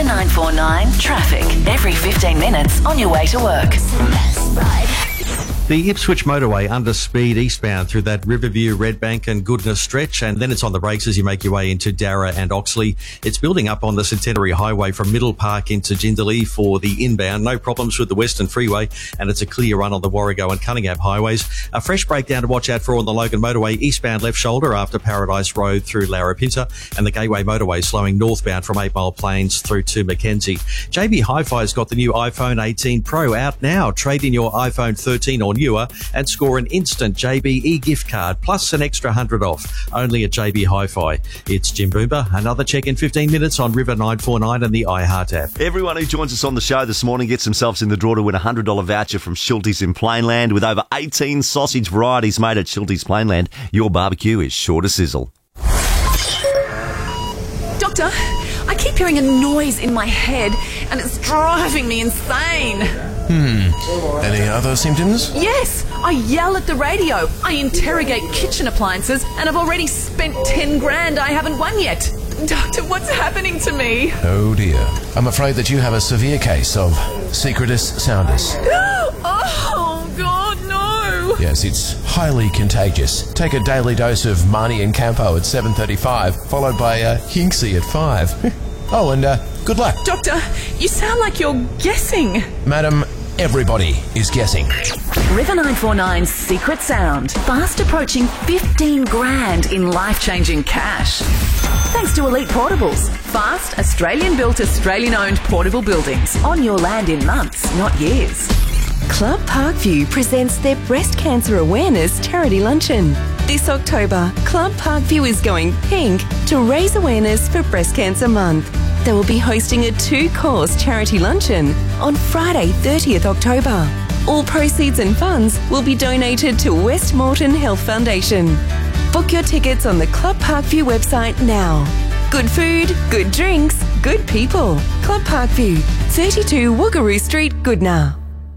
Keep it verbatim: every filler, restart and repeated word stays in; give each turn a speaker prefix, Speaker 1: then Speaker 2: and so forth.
Speaker 1: River nine four nine traffic every fifteen minutes on your way to work.
Speaker 2: The Ipswich motorway under speed eastbound through that Riverview, Redbank and Goodness stretch, and then it's on the brakes as you make your way into Darra and Oxley. It's building up on the Centenary Highway from Middle Park into Jindalee for the inbound. No problems with the Western Freeway, and it's a clear run on the Warrego and Cunningham highways. A fresh breakdown to watch out for on the Logan motorway eastbound left shoulder after Paradise Road through Larapinta, and the Gateway motorway slowing northbound from Eight Mile Plains through to Mackenzie. J B Hi-Fi's got the new iPhone eighteen Pro out now. Trade in your iPhone thirteen or newer and score an instant J B e-gift card plus an extra hundred off. Only at J B Hi-Fi. It's Jim Boomba. Another check in fifteen minutes on River nine four nine and the iHeart app.
Speaker 3: Everyone who joins us on the show this morning gets themselves in the draw to win a one hundred dollars voucher from Schultes in Plainland. With over eighteen sausage varieties made at Schultes Plainland, your barbecue is sure to sizzle.
Speaker 4: Doctor, I keep hearing a noise in my head and it's driving me insane.
Speaker 5: Hmm. Any other symptoms?
Speaker 4: Yes, I yell at the radio, I interrogate kitchen appliances, and I've already spent ten grand I haven't won yet. Doctor, what's happening to me?
Speaker 5: Oh dear. I'm afraid that you have a severe case of secretus soundus.
Speaker 4: Oh, God, no.
Speaker 5: Yes, it's highly contagious. Take a daily dose of Marnie and Campo at seven thirty-five, followed by uh, Hinksy at five. Oh, and uh, good luck.
Speaker 4: Doctor, you sound like you're guessing.
Speaker 5: Madam, everybody is guessing.
Speaker 1: River nine four nine's Secret Sound. Fast approaching fifteen grand in life-changing cash. Thanks to Elite Portables. Fast, Australian-built, Australian-owned portable buildings. On your land in months, not years.
Speaker 6: Club Parkview presents their Breast Cancer Awareness Charity Luncheon. This October, Club Parkview is going pink to raise awareness for Breast Cancer Month. They will be hosting a two-course charity luncheon on Friday, thirtieth October. All proceeds and funds will be donated to Westmoreton Health Foundation. Book your tickets on the Club Parkview website now. Good food, good drinks, good people. Club Parkview, thirty-two Woogaroo Street, Goodna.